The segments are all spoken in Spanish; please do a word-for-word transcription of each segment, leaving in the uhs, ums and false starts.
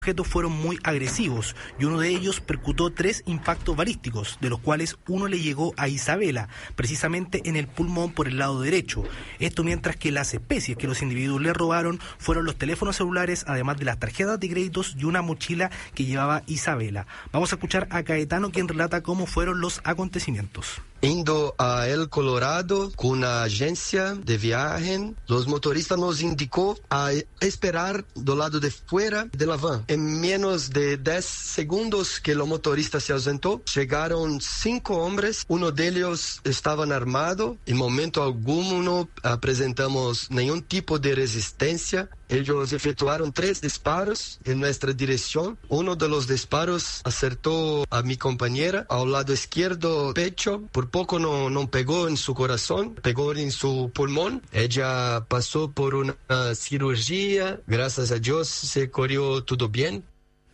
objetos fueron muy agresivos y uno de ellos percutó tres impactos balísticos, de los cuales uno le llegó a Isabela, precisamente en el pulmón por el lado derecho. Esto mientras que las especies que los individuos le robaron fueron los teléfonos celulares, además de las tarjetas de créditos y una mochila que llevaba Isabela. Vamos a escuchar a Caetano, quien relata cómo fueron los acontecimientos. Indo a El Colorado con una agencia de viaje, los motoristas nos indicó a esperar do lado de fuera de la van. En menos de diez segundos que el motorista se ausentó, llegaron cinco hombres, uno de ellos estaba armado. En momento alguno presentamos ningún tipo de resistencia. Ellos efectuaron tres disparos en nuestra dirección. Uno de los disparos acertó a mi compañera al lado izquierdo pecho. Por poco no, no pegó en su corazón, pegó en su pulmón. Ella pasó por una cirugía. Gracias a Dios se corrió todo bien.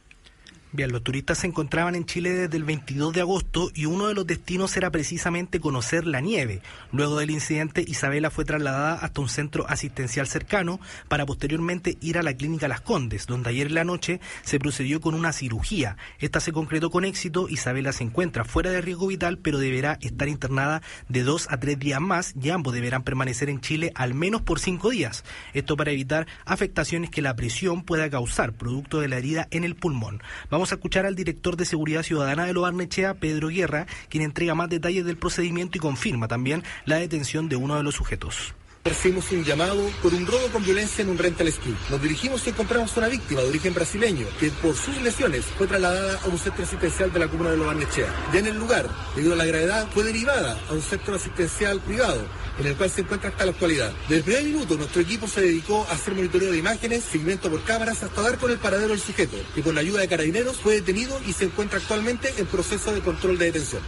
Bien, los turistas se encontraban en Chile desde el veintidós de agosto y uno de los destinos era precisamente conocer la nieve. Luego del incidente, Isabela fue trasladada hasta un centro asistencial cercano para posteriormente ir a la clínica Las Condes, donde ayer en la noche se procedió con una cirugía. Esta se concretó con éxito. Isabela se encuentra fuera de riesgo vital, pero deberá estar internada de dos a tres días más y ambos deberán permanecer en Chile al menos por cinco días. Esto para evitar afectaciones que la presión pueda causar, producto de la herida en el pulmón. Vamos a escuchar al director de Seguridad Ciudadana de Lo Barnechea, Pedro Guerra, quien entrega más detalles del procedimiento y confirma también la detención de uno de los sujetos. Recibimos un llamado por un robo con violencia en un rental ski. Nos dirigimos y encontramos una víctima de origen brasileño que por sus lesiones fue trasladada a un centro asistencial de la comuna de Lo Barnechea. Ya en el lugar, debido a la gravedad, fue derivada a un centro asistencial privado, en el cual se encuentra hasta la actualidad. Desde el primer minuto, nuestro equipo se dedicó a hacer monitoreo de imágenes, seguimiento por cámaras, hasta dar con el paradero del sujeto, que con la ayuda de carabineros fue detenido y se encuentra actualmente en proceso de control de detención.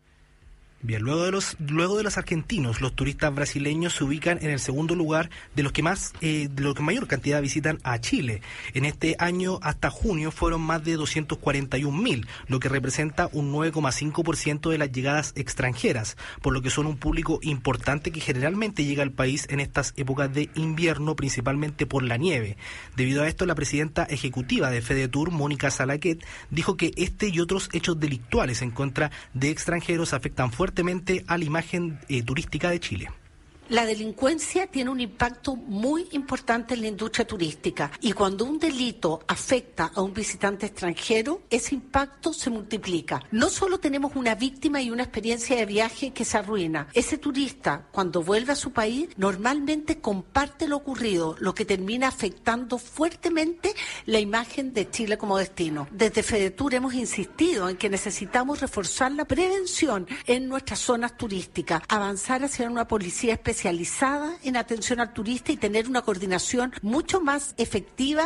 Bien, luego de los luego de los argentinos, los turistas brasileños se ubican en el segundo lugar de los que más eh, de los que mayor cantidad visitan a Chile. En este año hasta junio fueron más de doscientos cuarenta y un mil, lo que representa un nueve coma cinco por ciento de las llegadas extranjeras, por lo que son un público importante que generalmente llega al país en estas épocas de invierno, principalmente por la nieve. Debido a esto, la presidenta ejecutiva de FEDETUR, Mónica Salaquet, dijo que este y otros hechos delictuales en contra de extranjeros afectan fuertemente a la imagen eh, turística de Chile. La delincuencia tiene un impacto muy importante en la industria turística y cuando un delito afecta a un visitante extranjero, ese impacto se multiplica. No solo tenemos una víctima y una experiencia de viaje que se arruina, ese turista cuando vuelve a su país normalmente comparte lo ocurrido, lo que termina afectando fuertemente la imagen de Chile como destino. Desde FEDETUR hemos insistido en que necesitamos reforzar la prevención en nuestras zonas turísticas, avanzar hacia una policía especializada especializada en atención al turista y tener una coordinación mucho más efectiva.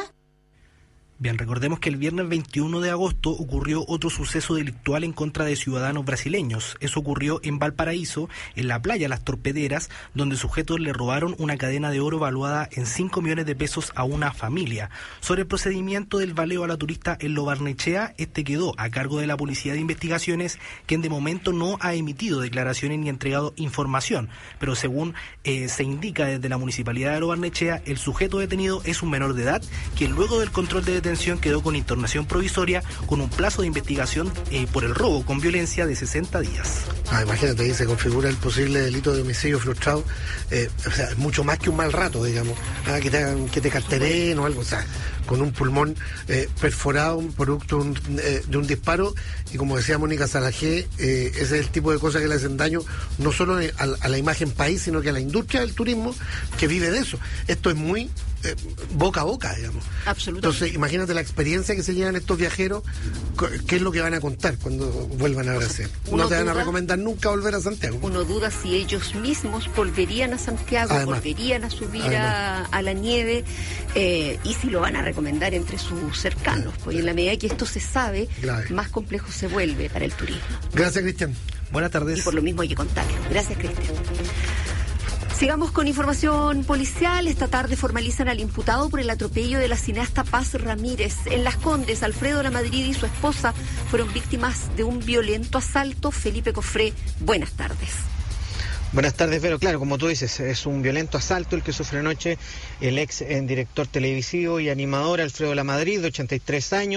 Bien, recordemos que el viernes veintiuno de agosto ocurrió otro suceso delictual en contra de ciudadanos brasileños. Eso ocurrió en Valparaíso, en la playa Las Torpederas, donde sujetos le robaron una cadena de oro valuada en cinco millones de pesos a una familia. Sobre el procedimiento del baleo a la turista en Lo Barnechea, este quedó a cargo de la Policía de Investigaciones, quien de momento no ha emitido declaraciones ni entregado información. Pero según eh, se indica desde la Municipalidad de Lo Barnechea, el sujeto detenido es un menor de edad, que luego del control de detención quedó con internación provisoria con un plazo de investigación eh, por el robo con violencia de sesenta días. Ah, imagínate, ahí se configura el posible delito de homicidio frustrado, eh, o sea, es mucho más que un mal rato, digamos, ah, que, te hagan, que te carteren o algo, o sea, con un pulmón eh, perforado, un producto un, eh, de un disparo, y como decía Mónica Salajé, eh, ese es el tipo de cosas que le hacen daño no solo a, a la imagen país, sino que a la industria del turismo que vive de eso. Esto es muy eh, boca a boca, digamos. Absolutamente. Entonces, imagínate la experiencia que se llevan estos viajeros, qué es lo que van a contar cuando vuelvan a Brasil. Uno no te van duda, a recomendar nunca volver a Santiago. Uno duda si ellos mismos volverían a Santiago, Además, volverían a subir a, a la nieve, eh, y si lo van a recomendar entre sus cercanos, porque en la medida que esto se sabe, Grave. más complejo se vuelve para el turismo. Gracias, Cristian. Buenas tardes. Y por lo mismo hay que contarlo. Gracias, Cristian. Sigamos con información policial. Esta tarde formalizan al imputado por el atropello de la cineasta Paz Ramírez. En Las Condes, Alfredo Lamadrid y su esposa fueron víctimas de un violento asalto. Felipe Cofré, buenas tardes. Buenas tardes, Vero. Claro, como tú dices, es un violento asalto el que sufre anoche el ex director televisivo y animador Alfredo Lamadrid, de ochenta y tres años.